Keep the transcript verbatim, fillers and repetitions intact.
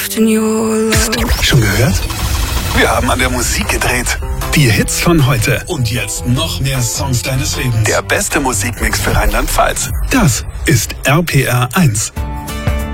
soft and you're low. Schon gehört? Wir haben an der Musik gedreht. Die Hits von heute. Und jetzt noch mehr Songs deines Lebens. Der beste Musikmix für Rheinland-Pfalz. Das ist R P R eins.